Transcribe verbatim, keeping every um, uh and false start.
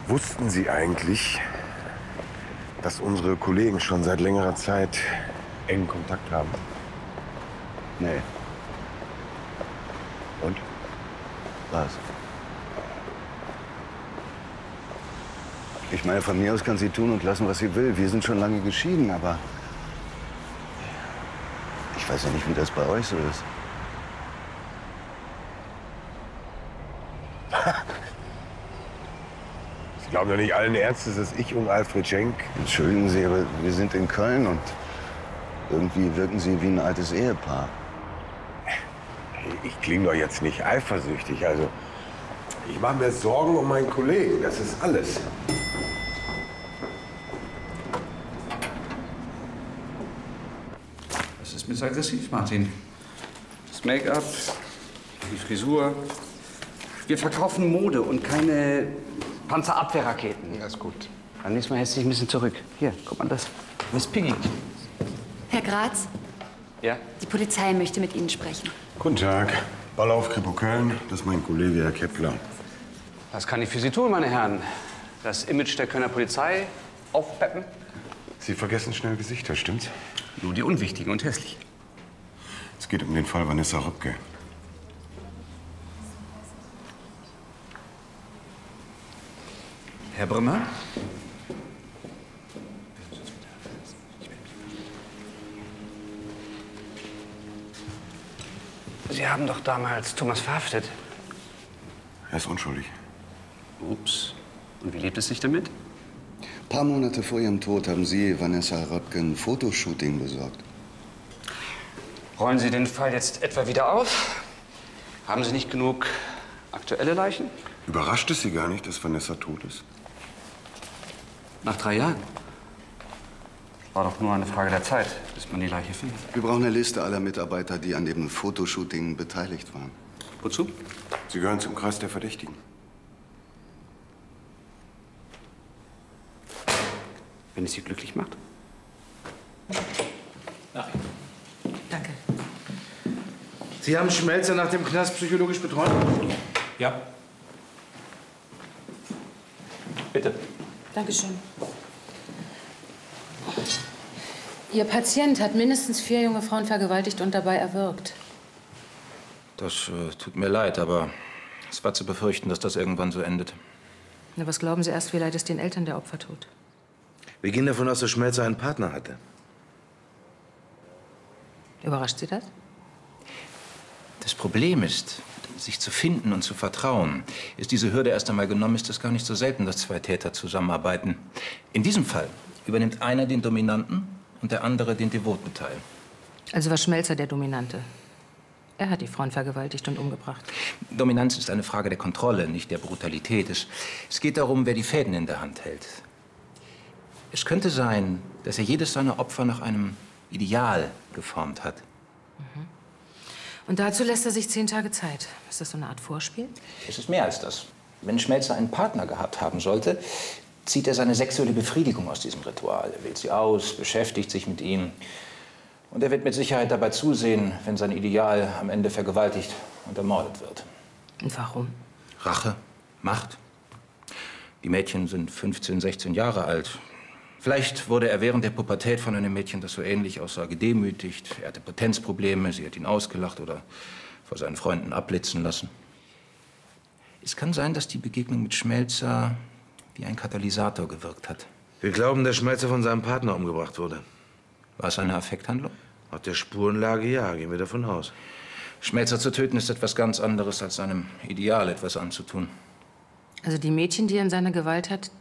Wussten Sie eigentlich, dass unsere Kollegen schon seit längerer Zeit engen Kontakt haben? Nee. Und? Was? Ich meine, von mir aus kann sie tun und lassen, was sie will. Wir sind schon lange geschieden, aber ich weiß ja nicht, wie das bei euch so ist. Sie glauben doch nicht allen Ernstes, dass ich und Alfred Schenk... Entschuldigen Sie, aber wir sind in Köln und irgendwie wirken Sie wie ein altes Ehepaar. Ich klinge doch jetzt nicht eifersüchtig, also... Ich mache mir Sorgen um meinen Kollegen, das ist alles. Das ist mir zu aggressiv, Martin. Das Make-up, die Frisur. Wir verkaufen Mode und keine Panzerabwehrraketen. Ja, ist gut. Beim nächsten Mal hältst du dich ein bisschen zurück. Hier, guck mal das. Du bist Piggy. Herr Graz, Ja? die Polizei möchte mit Ihnen sprechen. Guten Tag. Ballauf, Kripo Köln. Das ist mein Kollege, Herr Kepler. Was kann ich für Sie tun, meine Herren? Das Image der Kölner Polizei aufpeppen? Sie vergessen schnell Gesichter, stimmt's? Nur die unwichtigen und hässlichen. Es geht um den Fall Vanessa Röpke. Herr Brümmer? Sie haben doch damals Thomas verhaftet. Er ist unschuldig. Ups. Und wie lebt es sich damit? Ein paar Monate vor ihrem Tod haben Sie Vanessa Röpke ein Fotoshooting besorgt. Rollen Sie den Fall jetzt etwa wieder auf? Haben Sie nicht genug aktuelle Leichen? Überrascht es Sie gar nicht, dass Vanessa tot ist? Nach drei Jahren? War doch nur eine Frage der Zeit, bis man die Leiche findet. Wir brauchen eine Liste aller Mitarbeiter, die an dem Fotoshooting beteiligt waren. Wozu? Sie gehören zum Kreis der Verdächtigen. Wenn es Sie glücklich macht. Danke. Sie haben Schmelzer nach dem Knast psychologisch betreut? Ja. Bitte. Dankeschön. Ihr Patient hat mindestens vier junge Frauen vergewaltigt und dabei erwürgt. Das äh, tut mir leid, aber es war zu befürchten, dass das irgendwann so endet. Na, was glauben Sie erst, wie leid es den Eltern der Opfer tut? Wir gehen davon aus, dass Schmelzer einen Partner hatte. Überrascht Sie das? Das Problem ist, sich zu finden und zu vertrauen. Ist diese Hürde erst einmal genommen, ist es gar nicht so selten, dass zwei Täter zusammenarbeiten. In diesem Fall übernimmt einer den Dominanten und der andere den devoten Teil. Also war Schmelzer der Dominante. Er hat die Frauen vergewaltigt und umgebracht. Dominanz ist eine Frage der Kontrolle, nicht der Brutalität. Es, es geht darum, wer die Fäden in der Hand hält. Es könnte sein, dass er jedes seiner Opfer nach einem Ideal geformt hat. Mhm. Und dazu lässt er sich zehn Tage Zeit. Ist das so eine Art Vorspiel? Es ist mehr als das. Wenn Schmelzer einen Partner gehabt haben sollte, zieht er seine sexuelle Befriedigung aus diesem Ritual. Er wählt sie aus, beschäftigt sich mit ihm. Und er wird mit Sicherheit dabei zusehen, wenn sein Ideal am Ende vergewaltigt und ermordet wird. Und warum? Rache, Macht. Die Mädchen sind fünfzehn, sechzehn Jahre alt. Vielleicht wurde er während der Pubertät von einem Mädchen, das so ähnlich aussah, gedemütigt. Er hatte Potenzprobleme, sie hat ihn ausgelacht oder vor seinen Freunden abblitzen lassen. Es kann sein, dass die Begegnung mit Schmelzer wie ein Katalysator gewirkt hat. Wir glauben, dass Schmelzer von seinem Partner umgebracht wurde. War es eine Affekthandlung? Nach der Spurenlage ja, gehen wir davon aus. Schmelzer zu töten ist etwas ganz anderes, als seinem Ideal etwas anzutun. Also die Mädchen, die er in seiner Gewalt hat,